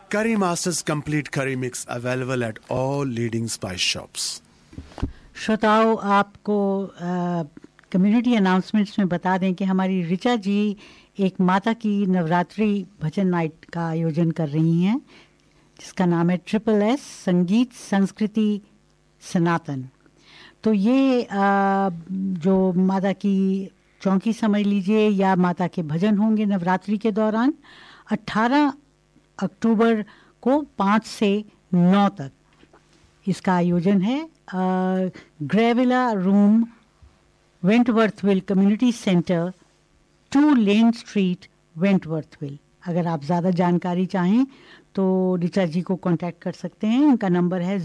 Curry Masters Complete Curry Mix available at all leading spice shops. श्रोताओं, आपको community announcements में बता दें कि हमारी ऋचा जी एक माता की नवरात्रि भजन नाइट का आयोजन कर रही हैं, जिसका नाम है SSS संगीत संस्कृति सनातन। तो ये जो माता की चौकी समझ लीजिए या माता के भजन होंगे नवरात्रि के दौरान 18 अक्टूबर को 5 से 9 तक इसका आयोजन है। ग्रेविला रूम, वेंटवर्थविल कम्युनिटी सेंटर, 2 लेन स्ट्रीट, वेंटवर्थविल। अगर आप ज़्यादा जानकारी चाहें तो ऋचा जी को कांटेक्ट कर सकते हैं। उनका नंबर है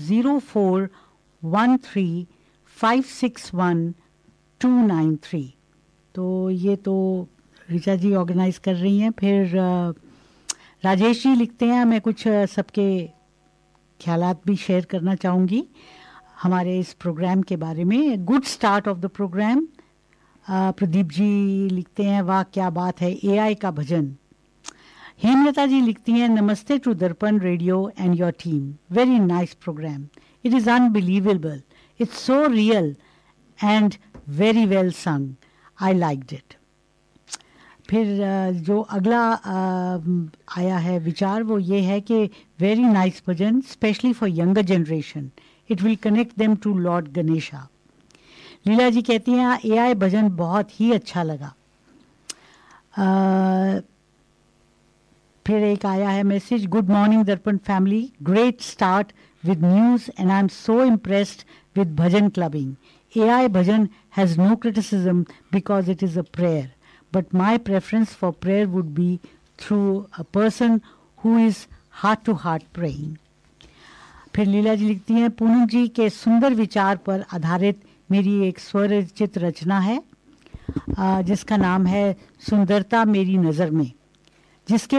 0413561293। तो ये तो ऋचा जी ऑर्गेनाइज कर रही हैं। फिर राजेश जी लिखते हैं, मैं कुछ सबके ख्यालात भी शेयर करना चाहूँगी हमारे इस प्रोग्राम के बारे में। Good start of the programme. Pradeep ji लिखते हैं, वाह क्या बात है, AI का भजन। हेमलता जी लिखती हैं, नमस्ते टू दर्पण radio and your team, very nice program, it is unbelievable, it's so real and very well संग, आई लाइक्ड इट। फिर जो अगला आया है विचार वो ये है कि very nice bhajan specially for younger generation, it will connect them to Lord Ganesha. लीला जी कहती हैं AI भजन बहुत ही अच्छा लगा। फिर एक आया है मैसेज, गुड मॉर्निंग दर्पण family, great start with news and I am so impressed with bhajan clubbing. AI bhajan has no criticism because it is a prayer, but my preference for prayer would be through a person who is heart to heart praying. फिर लीला जी लिखती हैं, पूनम जी के सुंदर विचार पर आधारित मेरी एक स्वरचित रचना है जिसका नाम है सुंदरता मेरी नज़र में। जिसके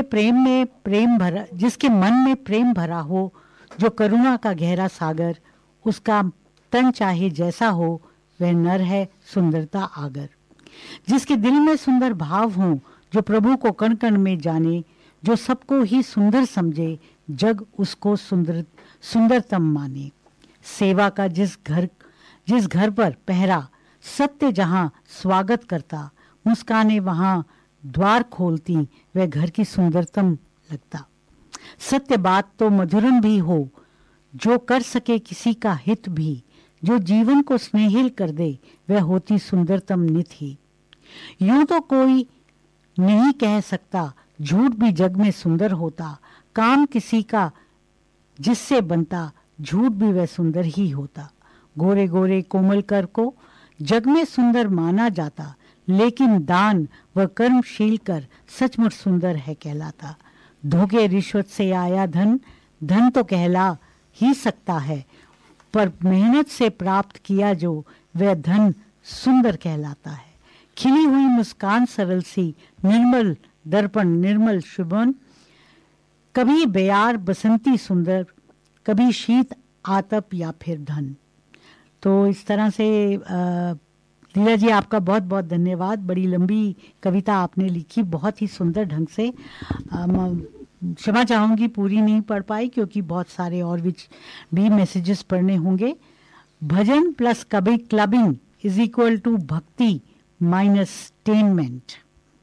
मन में प्रेम भरा हो, जो करुणा का गहरा सागर, उसका तन चाहे जैसा हो, वह नर है सुंदरता आगर। जिसके दिल में सुंदर भाव हों, जो प्रभु को कण कण में जाने, जो सबको ही सुंदर समझे, जग उसको सुंदरतम माने। सेवा का जिस घर पर पहरा, सत्य जहाँ स्वागत करता, मुस्काने वहाँ द्वार खोलती, वह घर की सुंदरतम लगता। सत्य बात तो मधुरम भी हो, जो कर सके किसी का हित भी, जो जीवन को स्नेहिल कर दे, वह होती सुंदरतम नित ही। यूं तो कोई नहीं कह सकता, झूठ भी जग में सुंदर होता, काम किसी का जिससे बनता, झूठ भी वह सुंदर ही होता। गोरे गोरे कोमल कर को जग में सुंदर माना जाता, लेकिन दान व कर्मशील कर सचमुच सुंदर है कहलाता। धोखे रिश्वत से आया धन, धन तो कहला ही सकता है, पर मेहनत से प्राप्त किया जो, वह धन सुंदर कहलाता है। खिली हुई मुस्कान सरल सी, निर्मल दर्पण निर्मल शुभन, कभी बेयार बसंती सुंदर, कभी शीत आतप या फिर धन। तो इस तरह से लीला जी आपका बहुत बहुत धन्यवाद। बड़ी लंबी कविता आपने लिखी, बहुत ही सुंदर ढंग से। क्षमा चाहूँगी पूरी नहीं पढ़ पाई क्योंकि बहुत सारे और भी मैसेजेस पढ़ने होंगे। भजन प्लस कभी क्लबिंग इज इक्वल टू भक्ति माइनस टेनमेंट।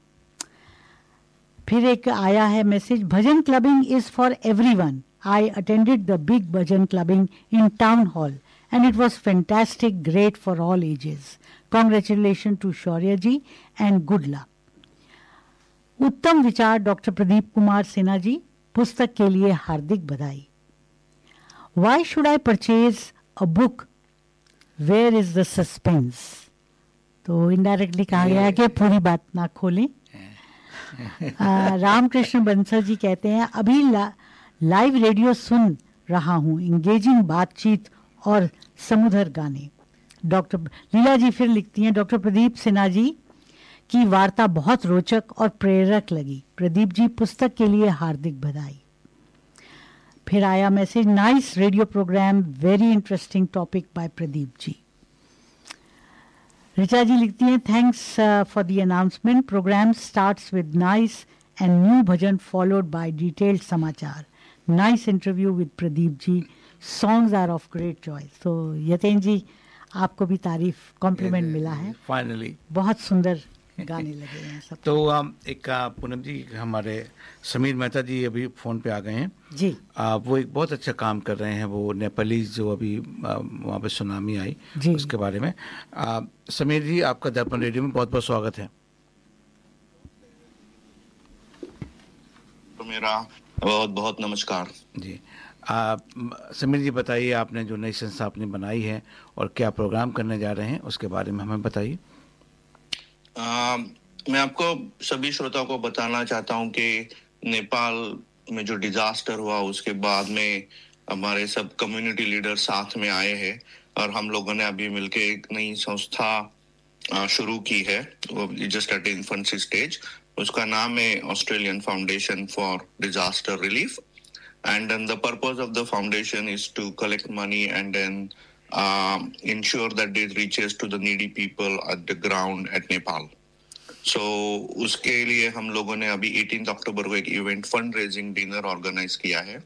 फिर एक आया है message, bhajan clubbing is for everyone. I attended the big bhajan clubbing in town hall and it was fantastic, great for all ages. Congratulations to Shaurya ji and good luck. उत्तम विचार doctor Pradeep Kumar Sinha ji, पुस्तक के लिए हार्दिक बधाई। Why should I purchase a book? Where is the suspense? तो indirectly कहा गया है कि पूरी बात ना खोलें। रामकृष्ण बंसल जी कहते हैं, अभी लाइव रेडियो सुन रहा हूँ, इंगेजिंग बातचीत और समुद्र गाने। डॉक्टर लीला जी फिर लिखती हैं, डॉक्टर प्रदीप सिन्हा जी की वार्ता बहुत रोचक और प्रेरक लगी। प्रदीप जी पुस्तक के लिए हार्दिक बधाई। फिर आया message, nice radio programme, very interesting topic by Pradeep ji. Richa जी लिखती हैं, thanks for the announcement, programme starts with nice and new bhajan followed by detailed समाचार। nice interview with Pradeep ji. Songs are of great choice. So यतेन जी, आपको भी तारीफ complement मिला है. Finally बहुत सुंदर गाने लगे हैं सब. तो एक पूनम जी, हमारे समीर मेहता जी अभी फ़ोन पे आ गए हैं जी. वो एक बहुत अच्छा काम कर रहे हैं. वो नेपालीज जो अभी वहाँ पे सुनामी आई जी. उसके बारे में. समीर जी, आपका दर्पण रेडियो में बहुत बहुत स्वागत है. तो मेरा बहुत बहुत नमस्कार जी. समीर जी, बताइए, आपने जो नई संस्था आपने बनाई है और क्या प्रोग्राम करने जा रहे हैं उसके बारे में हमें बताइए. मैं आपको सभी श्रोताओं को बताना चाहता हूं कि नेपाल में जो डिजास्टर हुआ उसके बाद में हमारे सब कम्युनिटी लीडर साथ में आए हैं और हम लोगों ने अभी मिलके एक नई संस्था शुरू की है. वो जस्ट एट इन्फेंसी स्टेज. उसका नाम है Australian foundation for disaster relief. And then the purpose of the foundation is to collect money and then ensure that it reaches to the needy people at the ground at Nepal. So उसके लिए हम लोगों ने अभी 18 अक्टूबर को एक event fund raising dinner organise किया है.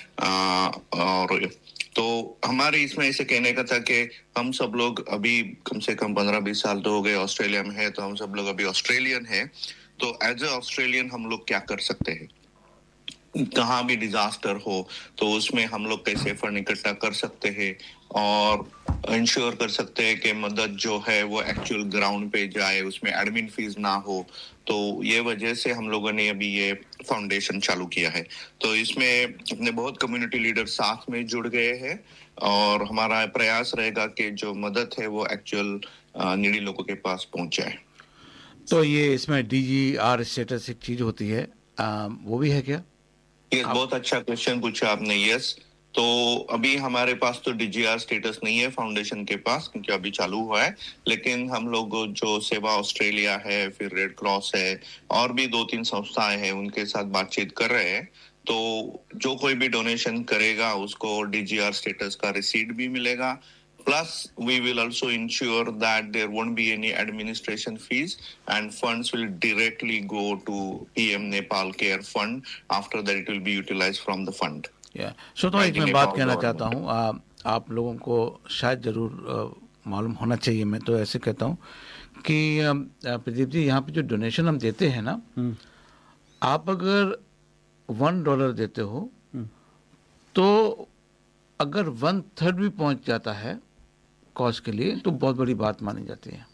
और तो हमारे इसमें ऐसे कहने का था कि हम सब लोग अभी कम से कम 15-20 साल तो हो गए ऑस्ट्रेलिया में है, तो हम सब लोग अभी ऑस्ट्रेलियन है. तो एज ए ऑस्ट्रेलियन हम लोग क्या कर सकते हैं, कहाँ भी डिजास्टर हो तो उसमें हम लोग कैसे फंड इकट्ठा कर सकते हैं और इंश्योर कर सकते हैं कि मदद जो है वो एक्चुअल ग्राउंड पे जाए, उसमें एडमिन फीस ना हो. तो ये वजह से हम लोगों ने अभी ये फाउंडेशन चालू किया है. तो इसमें अपने बहुत कम्युनिटी लीडर साथ में जुड़ गए हैं और हमारा प्रयास रहेगा कि जो मदद है वो एक्चुअल नीडी लोगों के पास पहुंच जाए. तो ये इसमें DGR स्टेटस एक चीज होती है, वो भी है क्या? यस, बहुत अच्छा क्वेश्चन पूछा आपने. यस, तो अभी हमारे पास तो DGR स्टेटस नहीं है फाउंडेशन के पास क्योंकि अभी चालू हुआ है. लेकिन हम लोग जो सेवा ऑस्ट्रेलिया है, फिर रेड क्रॉस है और भी 2-3 संस्थाएं हैं, उनके साथ बातचीत कर रहे हैं. तो जो कोई भी डोनेशन करेगा उसको DGR स्टेटस का रिसीट भी मिलेगा. Plus, we will also ensure that there won't be any administration fees and funds will directly go to PM Nepal Care Fund. After that, it will be utilized from the fund. So, तो एक मैं बात कहना चाहता हूँ, आप लोगों को शायद जरूर मालूम होना चाहिए, मैं तो ऐसे कहता हूँ कि प्रदीप जी, यहाँ पे जो डोनेशन हम देते हैं ना, आप अगर $1 देते हो तो अगर 1/3 भी पहुंच जाता है कॉज के लिए तो बहुत बड़ी बात मानी जाती है.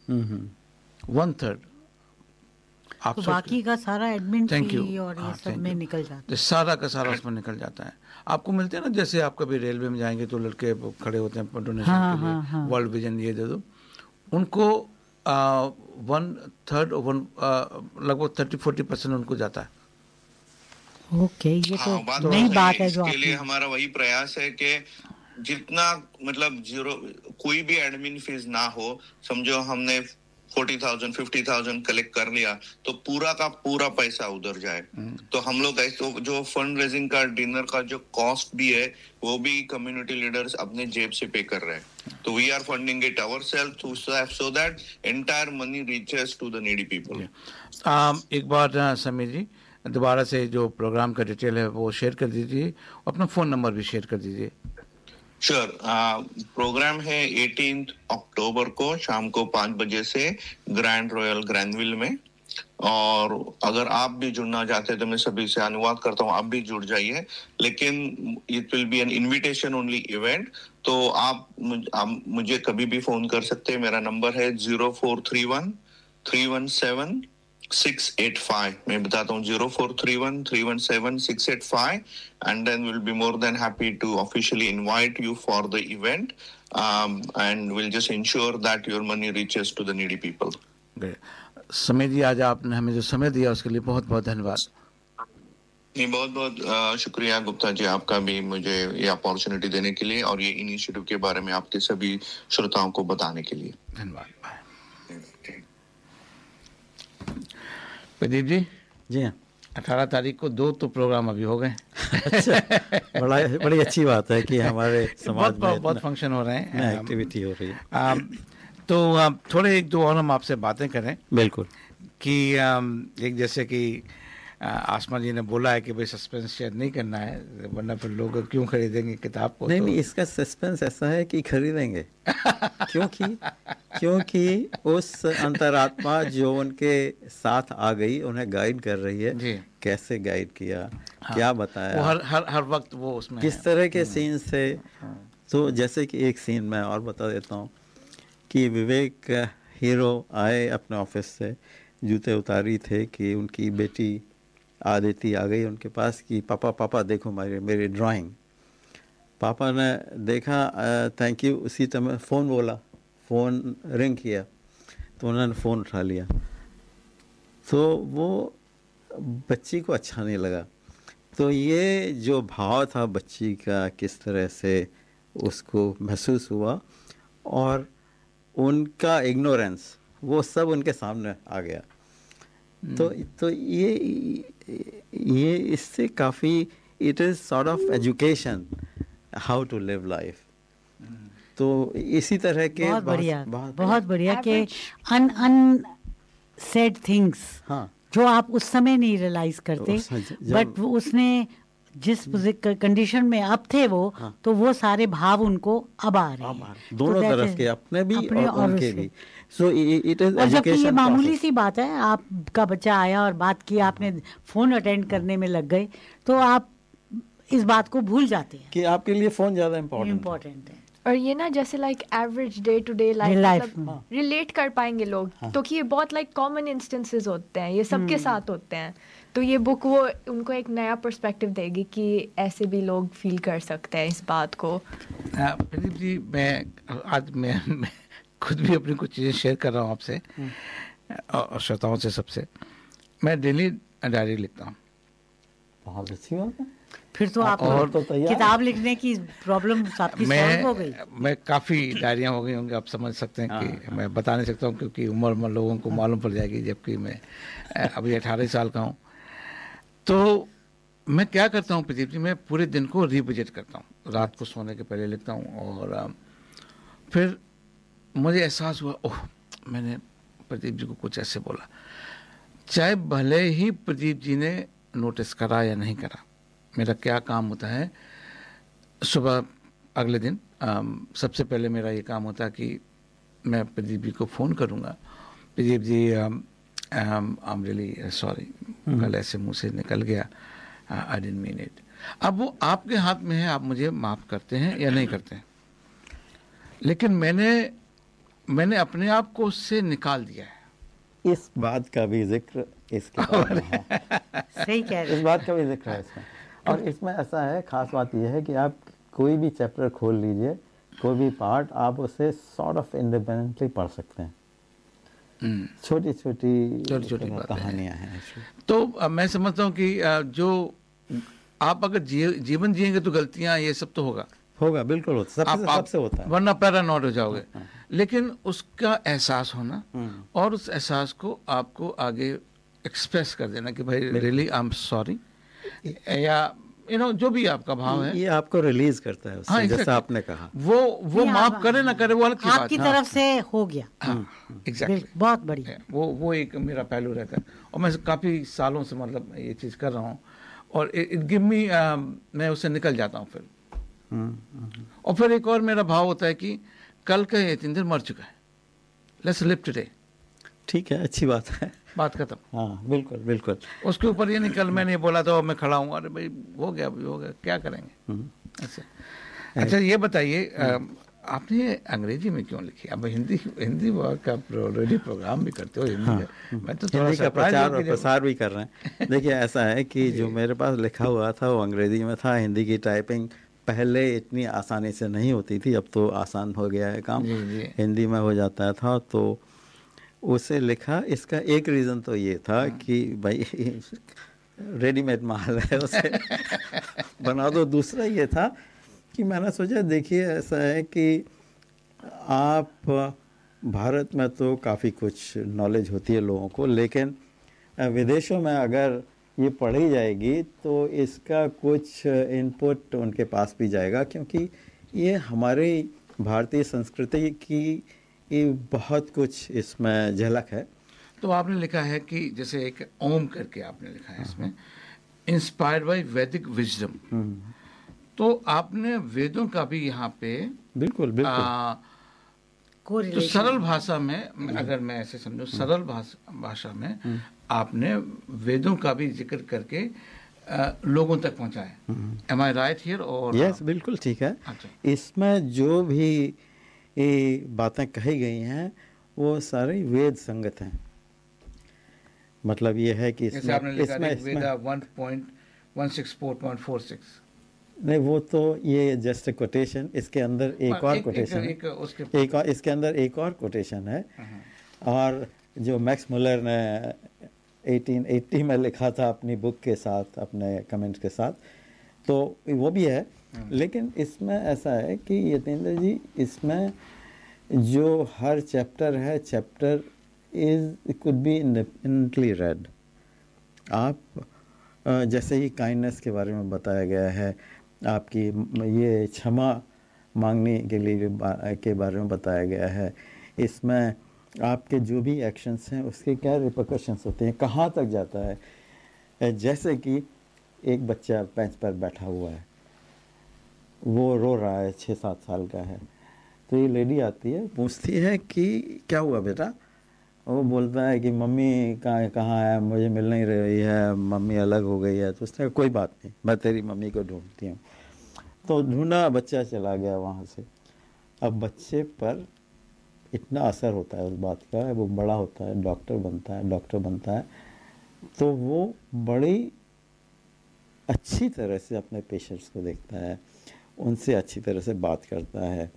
1/3 आप तो बाकी का सारा एडमिन फी और ये सब में निकल जाता है. सारा का सारा उसमें निकल जाता है. आपको मिलते हैं ना, जैसे आप कभी रेलवे में जाएंगे तो लड़के खड़े होते हैं डोनेशन के लिए, वर्ल्ड विजन ये दे दो, उनको 1/3 लगभग 30-40% उनको जाता है. ओके, ये तो नई बात है. जो इसके लिए हमारा वही प्रयास है कि जितना मतलब जीरो कोई भी एडमिन फीस ना हो. समझो हमने 40,000 50,000 कलेक्ट कर लिया तो पूरा का पूरा पैसा उधर जाए. तो हम लोग ऐसे जो फंड रेजिंग का डिनर का जो कॉस्ट भी है वो भी कम्युनिटी लीडर्स अपने जेब से पे कर रहे हैं. तो we are funding it ourselves so that entire money reaches to the needy people. एक बार समीर जी दोबारा से जो प्रोग्राम का डिटेल है वो शेयर कर दीजिए, अपना फोन नंबर भी शेयर कर दीजिए. श्योर. प्रोग्राम है 18 अक्टूबर को शाम को 5 बजे से ग्रैंड रॉयल ग्रैंडविल में. और अगर आप भी जुड़ना चाहते हैं तो मैं सभी से अनुरोध करता हूँ आप भी जुड़ जाइए. लेकिन it will be N invitation only event. तो आप मुझे कभी भी फोन कर सकते हैं. मेरा नंबर है 0431 317 685. मैं बताता हूँ 0431 317 685 and then we'll be more than happy to officially invite you for the event and we'll just ensure that your money reaches to the needy people. Sameer जी, आज आपने हमें जो समय दिया उसके लिए बहुत बहुत धन्यवाद. बहुत बहुत शुक्रिया गुप्ता जी आपका भी मुझे ये अपॉर्चुनिटी देने के लिए और ये इनिशिएटिव के बारे में आपके सभी श्रोताओं को बताने के लिए. धन्यवाद. प्रदीप जी. जी हाँ, 18 तारीख को 2 तो प्रोग्राम अभी हो गए. अच्छा, बड़ी अच्छी बात है कि हमारे समाज में बहुत फंक्शन हो रहे हैं, एक्टिविटी हो रही है. तो थोड़े 1-2 और हम आपसे बातें करें. बिल्कुल. कि एक जैसे कि आसमा जी ने बोला है कि भाई सस्पेंस शेयर नहीं करना है, वरना फिर लोग क्यों खरीदेंगे किताब को। नहीं, इसका सस्पेंस ऐसा है कि खरीदेंगे क्योंकि उस अंतरात्मा जो उनके साथ आ गई, उन्हें गाइड कर रही है जी। कैसे गाइड किया, क्या बताया, वो हर वक्त वो उसमें किस तरह के सीन थे। तो जैसे कि एक सीन मैं और बता देता हूँ कि विवेक हीरो आए अपने ऑफिस से, जूते उतारी थे कि उनकी बेटी आदिति आ गई उनके पास कि पापा देखो मेरी ड्राइंग। पापा ने देखा थैंक यू, उसी समय फ़ोन रिंग किया तो उन्होंने फ़ोन उठा लिया। तो वो बच्ची को अच्छा नहीं लगा। तो ये जो भाव था बच्ची का, किस तरह से उसको महसूस हुआ और उनका इग्नोरेंस, वो सब उनके सामने आ गया। तो ये इससे काफ़ी, it is sort of education how to live life. तो इसी तरह के बहुत बढ़िया कि अनसेड थिंग्स जो आप उस समय नहीं रियलाइज करते, बट उसने जिस कंडीशन में अब थे वो, तो वो सारे भाव उनको अब आ रहे हैं दोनों तरफ के, अपने भी और उनके भी। सो इट इज और जबकि ये मामूली सी बात है, आपका बच्चा आया और बात की, आपने फोन अटेंड करने में लग गए, तो आप इस बात को भूल जाते हैं कि आपके लिए फोन ज्यादा इम्पोर्टेंट है। और ये ना जैसे like average day to day life relate कर पाएंगे लोग, तो कि ये बहुत लाइक कॉमन इंस्टेंसेस होते हैं, ये सबके साथ होते हैं। तो ये बुक वो उनको एक नया पर्सपेक्टिव देगी कि ऐसे भी लोग फील कर सकते हैं इस बात को। प्रदीप जी, मैं खुद भी अपनी कुछ चीज़ें शेयर कर रहा हूँ आपसे और श्रोताओं से सबसे। मैं डेली डायरी लिखता हूँ। बहुत अच्छी बात है। फिर तो आप और तो किताब लिखने की प्रॉब्लम आपकी सॉल्व हो गई। मैं काफ़ी डायरियाँ हो गई होंगी, आप समझ सकते हैं कि मैं बता नहीं सकता हूँ क्योंकि उम्र लोगों को मालूम पड़ जाएगी, जबकि मैं अभी 18 साल का हूँ। तो मैं क्या करता हूँ प्रदीप जी, मैं पूरे दिन को रिविजिट करता हूँ, रात को सोने के पहले लिखता हूँ। और फिर मुझे एहसास हुआ, ओह मैंने प्रदीप जी को कुछ ऐसे बोला, चाहे भले ही प्रदीप जी ने नोटिस करा या नहीं करा। मेरा क्या काम होता है, सुबह अगले दिन सबसे पहले मेरा ये काम होता है कि मैं प्रदीप जी को फ़ोन करूँगा, Pradeep ji I am really sorry, कल ऐसे मुंह से निकल गया, आई डिडंट मीन इट। अब वो आपके हाथ में है, आप मुझे माफ़ करते हैं या नहीं करते हैं, लेकिन मैंने अपने आप को उससे निकाल दिया है। इस बात का भी जिक्र इसके है। सही कह रहे हैं। इस बात का भी जिक्र है इसमें। और इसमें ऐसा है, खास बात यह है कि आप कोई भी चैप्टर खोल लीजिए, कोई भी पार्ट, आप उसे सॉर्ट ऑफ इंडिपेंडेंटली पढ़ सकते हैं। छोटी छोटी कहानियां हैं। तो मैं समझता हूँ कि जो आप अगर जीवन जिएंगे तो गलतियां ये सब तो होगा, बिल्कुल होता, सबसे होता है, वरना पैरानॉट हो जाओगे। लेकिन उसका एहसास होना और उस एहसास को आपको आगे एक्सप्रेस कर देना कि भाई रियली आई एम सॉरी, या जो भी आपका भाव है, ये आपको रिलीज करता है उससे। हाँ, जैसा आपने कहा, वो माफ करे ना करे वो अलग की बात है, आपकी तरफ से हो गया। एग्जैक्टली, बहुत बढ़िया। वो एक मेरा पहलू रहता है और मैं काफी सालों से मतलब ये चीज कर रहा हूँ और इट गिव मी, मैं उससे निकल जाता हूँ फिर। और फिर एक और मेरा भाव होता है कि कल का यतींद्र मर चुका है, लेट्स लिव टुडे। ठीक है, अच्छी बात है, बात खत्म। हाँ बिल्कुल। उसके ऊपर ये नहीं कल मैंने बोला था मैं खड़ा हूँ, अरे भाई हो गया क्या करेंगे। अच्छा ये बताइए, आपने अंग्रेजी में क्यों लिखी? अब हिंदी का रेडियो प्रोग्राम भी करते हो हिंदी में, मैं तो हिंदी का प्रचार और प्रसार भी कर रहे हैं। देखिए ऐसा है कि जो मेरे पास लिखा हुआ था वो अंग्रेजी में था। हिंदी की टाइपिंग पहले इतनी आसानी से नहीं होती थी, अब तो आसान हो गया है काम, हिंदी में हो जाता था। तो उसे लिखा, इसका एक रीज़न तो ये था कि भाई रेडीमेड माल है, उसे बना दो। दूसरा ये था कि मैंने सोचा देखिए ऐसा है कि आप भारत में तो काफ़ी कुछ नॉलेज होती है लोगों को, लेकिन विदेशों में अगर ये पढ़ी जाएगी तो इसका कुछ इनपुट उनके पास भी जाएगा, क्योंकि ये हमारी भारतीय संस्कृति की बहुत कुछ इसमें झलक है। तो आपने लिखा है कि जैसे एक ओम करके आपने लिखा है इसमें, इंस्पायर्ड बाय वैदिक विजडम। तो आपने वेदों का भी यहाँ पे बिल्कुल तो सरल भाषा में, अगर मैं ऐसे समझूं, सरल भाषा में आपने वेदों का भी जिक्र करके लोगों तक पहुंचाया। M I right here? और यस, बिल्कुल ठीक है। अच्छा। इसमें जो भी बातें कही गई हैं वो सारी वेद संगत हैं। मतलब ये है कि जैसे आपने लिखा वेदा 1.164.46। नहीं, वो तो ये जस्ट कोटेशन, इसके अंदर एक और कोटेशन, इसके अंदर एक और कोटेशन है। और जो मैक्स मुलर ने 1880 में लिखा था अपनी बुक के साथ, अपने कमेंट्स के साथ, तो वो भी है। लेकिन इसमें ऐसा है कि यतेंद्र जी, इसमें जो हर चैप्टर है, chapter it could be independently red. आप जैसे ही काइंडनेस के बारे में बताया गया है, आपकी ये क्षमा मांगने के लिए के बारे में बताया गया है, इसमें आपके जो भी एक्शंस हैं उसके क्या रिपरकशंस होते हैं, कहाँ तक जाता है। जैसे कि एक बच्चा बेंच पर बैठा हुआ है, वो रो रहा है, 6-7 साल का है, तो ये लेडी आती है, पूछती है कि क्या हुआ बेटा। वो बोलता है कि मम्मी कहाँ है, मुझे मिल नहीं रही है, मम्मी अलग हो गई है। तो उसने कहा कोई बात नहीं, मैं तेरी मम्मी को ढूंढती हूँ। तो ढूंढा, बच्चा चला गया वहाँ से। अब बच्चे पर इतना असर होता है उस बात का, वो बड़ा होता है, डॉक्टर बनता है, तो वो बड़ी अच्छी तरह से अपने पेशेंट्स को देखता है, उनसे अच्छी तरह से बात करता है,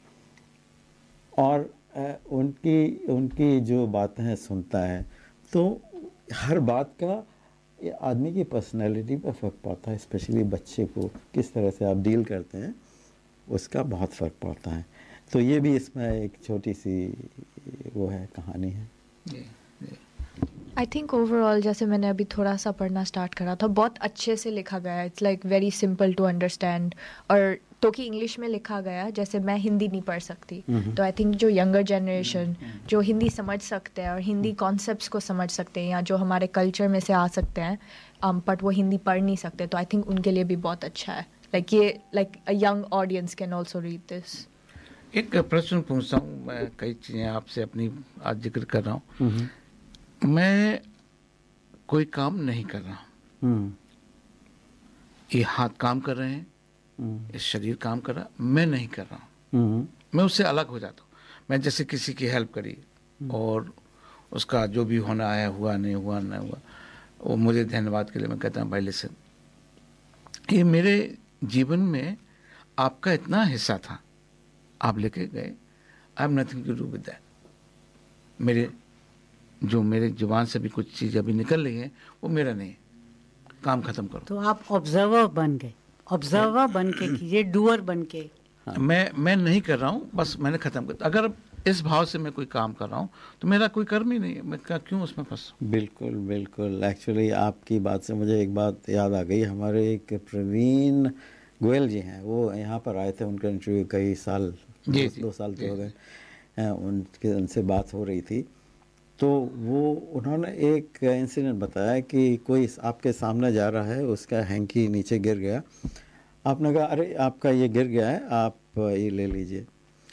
और उनकी जो बातें हैं सुनता है। तो हर बात का आदमी की पर्सनैलिटी पर फ़र्क पड़ता है, स्पेशली बच्चे को किस तरह से आप डील करते हैं उसका बहुत फ़र्क पड़ता है। तो ये भी इसमें एक छोटी सी वो है, कहानी है। आई थिंक ओवरऑल, जैसे मैंने अभी थोड़ा सा पढ़ना स्टार्ट करा था, बहुत अच्छे से लिखा गया है। It's like very simple to understand. और तो कि इंग्लिश में लिखा गया, जैसे मैं हिंदी नहीं पढ़ सकती, तो आई थिंक जो यंगर जनरेशन जो हिंदी समझ सकते हैं और हिंदी कॉन्सेप्ट्स को समझ सकते हैं, या जो हमारे कल्चर में से आ सकते हैं, बट वो हिंदी पढ़ नहीं सकते, तो आई थिंक उनके लिए भी बहुत अच्छा है। लाइक ये a young audience can also read this. एक प्रश्न पूछता हूँ मैं, कई चीज़ें आपसे अपनी आज जिक्र कर रहा हूँ। मैं कोई काम नहीं कर रहा हूँ, ये हाथ काम कर रहे हैं, इस शरीर काम कर रहा, मैं नहीं कर रहा हूँ, मैं उससे अलग हो जाता हूँ। मैं जैसे किसी की हेल्प करी और उसका जो भी होना है, हुआ नहीं हुआ, वो मुझे धन्यवाद के लिए मैं कहता हूँ भाई लिसन, ये मेरे जीवन में आपका इतना हिस्सा था, आप लेके गए, I have nothing to do with that. मेरे जुबान से भी कुछ चीज़ अभी निकल रही है, वो मेरा नहीं है, काम खत्म करो। तो आप ऑब्जर्वर बन गए, ऑब्जर्वर बन के कीजिए, डूअर बन के। मैं नहीं कर रहा हूँ, बस मैंने खत्म कर। अगर इस भाव से मैं कोई काम कर रहा हूँ तो मेरा कोई कर्म ही नहीं है, मैं क्यों उसमें फंसूं। बिल्कुल बिल्कुल। एक्चुअली आपकी बात से मुझे एक बात याद आ गई। हमारे एक प्रवीण गोयल जी हैं, वो यहाँ पर आए थे, उनका इंटरव्यू कई साल, 2 साल तो हो गए, उनसे बात हो रही थी। तो उन्होंने एक इंसिडेंट बताया कि कोई आपके सामने जा रहा है, उसका हैंकी नीचे गिर गया, आपने कहा अरे आपका ये गिर गया है, आप ये ले लीजिए।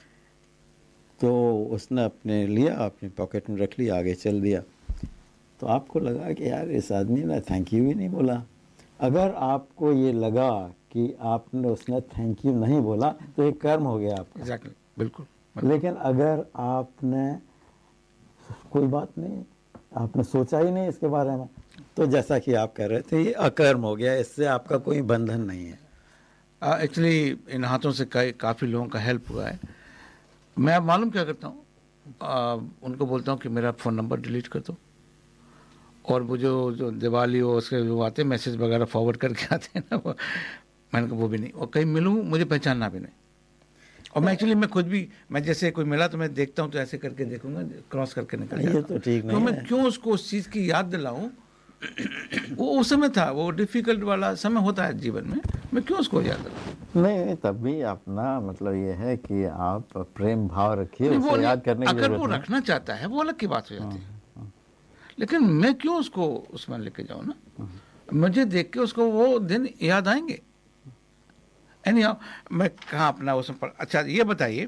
तो उसने अपने लिया, अपनी पॉकेट में रख लिया, आगे चल दिया। तो आपको लगा कि यार इस आदमी ने थैंक यू ही नहीं बोला। अगर आपको ये लगा कि आपने उसने थैंक यू नहीं बोला तो एक कर्म हो गया आपका। एग्जैक्टली, बिल्कुल। लेकिन अगर आपने कोई बात नहीं, आपने सोचा ही नहीं इसके बारे में, तो जैसा कि आप कह रहे थे, ये अकर्म हो गया, इससे आपका कोई बंधन नहीं है। एक्चुअली इन हाथों से काफ़ी लोगों का हेल्प हुआ है। मैं अब मालूम क्या करता हूँ, उनको बोलता हूँ कि मेरा फ़ोन नंबर डिलीट कर दो, और वो जो दिवाली हो उसके जो आते मैसेज वगैरह फॉरवर्ड करके आते हैं ना, वो मैंने कहा वो भी नहीं, और कहीं मिलूँ मुझे पहचानना भी नहीं। और मैं एक्चुअली मैं खुद भी, मैं जैसे कोई मिला तो मैं देखता हूँ तो ऐसे करके देखूंगा, क्रॉस करके निकल जाता। ये तो ठीक नहीं तो है। मैं क्यों उसको उस चीज़ की याद दिलाऊं, वो उस समय था, वो डिफिकल्ट वाला समय होता है जीवन में, मैं क्यों उसको याद दिलाऊं। नहीं, तब भी अपना मतलब ये है कि आप प्रेम भाव रखिए, उसे याद करने की अगर जरूरत वो नहीं। रखना चाहता है वो अलग की बात हो जाती है, लेकिन मैं क्यों उसको उसमें लेके जाऊँ ना, मुझे देख के उसको वो दिन याद आएंगे। एनीहाउ मैं कहाँ अपना उसमें अच्छा ये बताइए,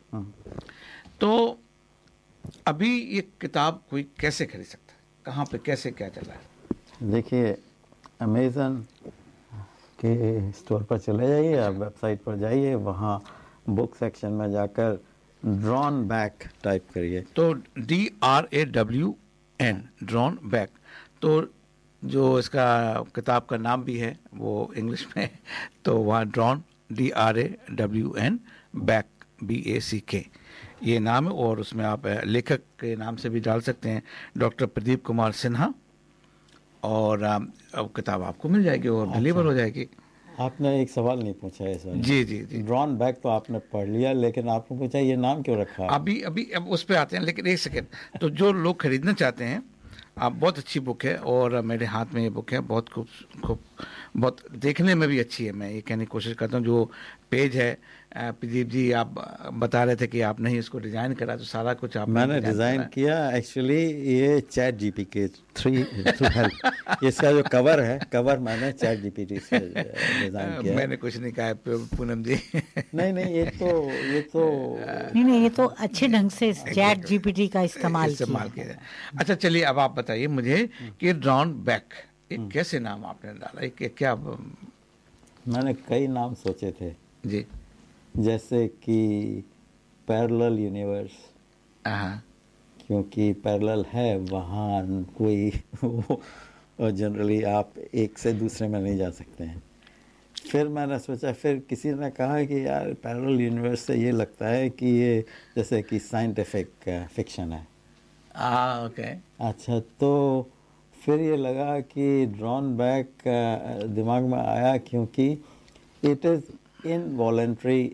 तो अभी ये किताब कोई कैसे खरीद सकता है, कहाँ पे कैसे क्या चल रहा है? देखिए अमेज़न के स्टोर पर चले जाइए, आप वेबसाइट पर जाइए, वहाँ बुक सेक्शन में जाकर ड्रॉन बैक टाइप करिए, तो DRAWN ड्रॉन बैक, तो जो इसका किताब का नाम भी है वो इंग्लिश में, तो वहाँ ड्रॉन DRAWN बैक BACK ये नाम है, और उसमें आप लेखक के नाम से भी डाल सकते हैं, डॉक्टर प्रदीप कुमार सिन्हा, और अब किताब आपको मिल जाएगी और डिलीवर हो जाएगी। आपने एक सवाल नहीं पूछा है सर। जी जी जी, ड्रॉन बैक तो आपने पढ़ लिया, लेकिन आपने पूछा ये नाम क्यों रखा? अभी अब उस पर आते हैं, लेकिन एक सेकेंड, तो जो लोग खरीदना चाहते हैं, आप बहुत अच्छी बुक है, और मेरे हाथ में ये बुक है, बहुत खूब बहुत देखने में भी अच्छी है। मैं ये कहने की कोशिश करता हूँ, जो पेज है प्रदीप जी आप बता रहे थे कि आपने ही इसको डिज़ाइन करा, तो सारा कुछ आप मैंने डिज़ाइन किया। एक्चुअली ये चैट जीपीटी थ्रू हेल्प, इसका जो कवर है, कवर मैंने चैट जीपीटी से डिज़ाइन किया। मैंने कुछ नहीं कहा पूनम जी। नहीं ये तो नहीं ये तो अच्छे ढंग से चैट जीपीटी का इस्तेमाल किया। अच्छा चलिए अब आप बताइए मुझे कि ड्रॉन बैक एक कैसे नाम आपने डाला, एक क्या? मैंने कई नाम सोचे थे जी, जैसे कि पैरेलल यूनिवर्स, क्योंकि पैरेलल है वहाँ कोई जनरली आप एक से दूसरे में नहीं जा सकते हैं। फिर मैंने सोचा, फिर किसी ने कहा कि यार पैरेलल यूनिवर्स से ये लगता है कि ये जैसे कि साइंटिफिक फिक्शन है। ओके, अच्छा, तो फिर ये लगा कि ड्रॉन बैक दिमाग में आया क्योंकि इट इज़ इनवॉलंटरी,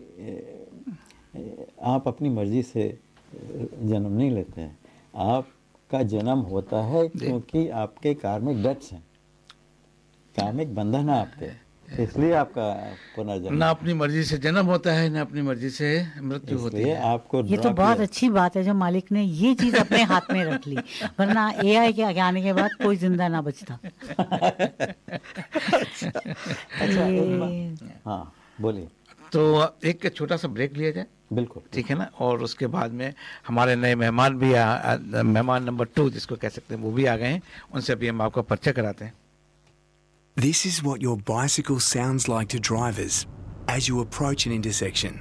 आप अपनी मर्जी से जन्म नहीं लेते हैं, आपका जन्म होता है क्योंकि आपके कार्मिक डेट्स हैं, कार्मिक बंधन है आपके, इसलिए आपका पुनर्जन्म। ना अपनी मर्जी से जन्म होता है, ना अपनी मर्जी से मृत्यु होती है। आपको ये तो बहुत अच्छी बात है जो मालिक ने ये चीज अपने हाथ में रख ली, वरना एआई के आगे आने के बाद कोई जिंदा ना बचता। हाँ बोलिए। तो एक छोटा सा ब्रेक लिया जाए। बिल्कुल, ठीक है ना, और उसके बाद में हमारे नए मेहमान भी मेहमान नंबर 2 जिसको कह सकते हैं वो भी आ गए हैं, उनसे अभी हम आपको परिचय कराते हैं। This is what your bicycle sounds like to drivers as you approach an intersection.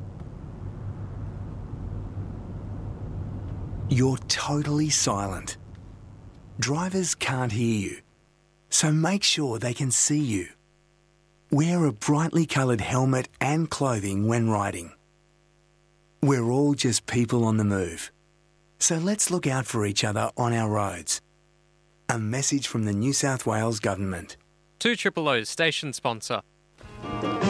You're totally silent. Drivers can't hear you, so make sure they can see you. Wear a brightly coloured helmet and clothing when riding. We're all just people on the move, so let's look out for each other on our roads. A message from the New South Wales Government. 2 Triple O's station sponsor.